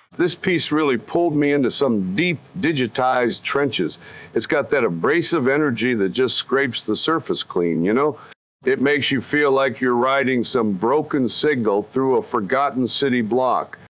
This piece really pulled me into some deep digitized trenches. It's got that abrasive energy that just scrapes the surface clean, you know? It makes you feel like you're riding some broken signal through a forgotten city block.